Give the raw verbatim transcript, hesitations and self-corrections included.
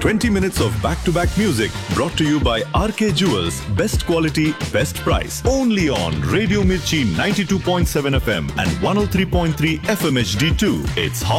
twenty minutes of back-to-back music brought to you by R K Jewels. Best quality, best price. Only on Radio Mirchi ninety-two point seven F M and one oh three point three F M H D two. It's hot